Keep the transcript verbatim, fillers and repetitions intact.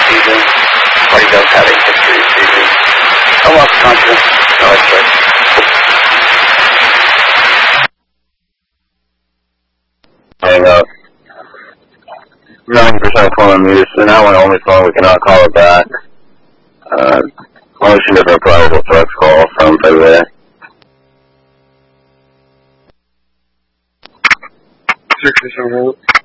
seizing. Party does have a history of seizing. No loss of consciousness. No expect. Hang up. ninety percent phone on mute, so now when only phone we cannot call it back. Uh, motion different probable flex call from February. Six is on hold.